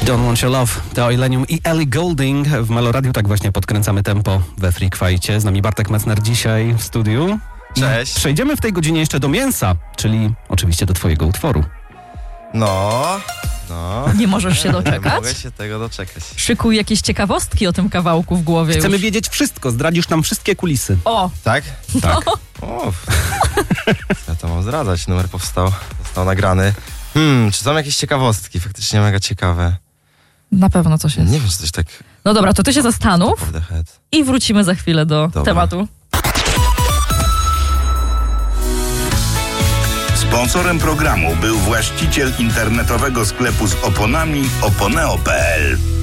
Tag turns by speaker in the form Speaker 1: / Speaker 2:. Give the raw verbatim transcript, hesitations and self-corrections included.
Speaker 1: Don't Want Your Love, to Illenium i Ellie Goulding. W Meloradiu tak właśnie podkręcamy tempo we Freak Fajcie. Z nami Bartek Mecner dzisiaj w studiu.
Speaker 2: Cześć.
Speaker 1: I przejdziemy w tej godzinie jeszcze do mięsa, czyli oczywiście do twojego utworu.
Speaker 2: No, no.
Speaker 3: Nie możesz się doczekać?
Speaker 2: Nie mogę się tego doczekać.
Speaker 3: Szykuj jakieś ciekawostki o tym kawałku w głowie.
Speaker 1: Chcemy
Speaker 3: już.
Speaker 1: wiedzieć wszystko, zdradzisz nam wszystkie kulisy.
Speaker 3: O!
Speaker 2: Tak?
Speaker 1: Tak.
Speaker 2: O, ja to mam zdradzać, numer powstał, został nagrany. Hmm, czy są jakieś ciekawostki? Faktycznie mega ciekawe.
Speaker 3: Na pewno coś jest.
Speaker 2: Nie wiem, czy coś tak
Speaker 3: No dobra, to ty się zastanów
Speaker 2: top of the head.
Speaker 3: i wrócimy za chwilę do
Speaker 2: Dobra.
Speaker 3: tematu.
Speaker 4: Sponsorem programu był właściciel internetowego sklepu z oponami oponeo kropka pe el.